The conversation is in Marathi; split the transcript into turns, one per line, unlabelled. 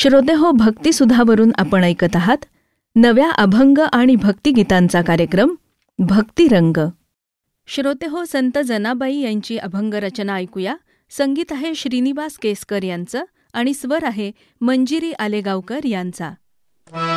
श्रोतेहो, भक्तिसुधावरून आपण ऐकत आहात नव्या अभंग आणि भक्तिगीतांचा कार्यक्रम भक्तिरंग. श्रोतेहो, संत जनाबाई यांची अभंग रचना ऐकूया. संगीत आहे श्रीनिवास केसकर यांचं आणि स्वर आहे मंजिरी आलेगावकर यांचा.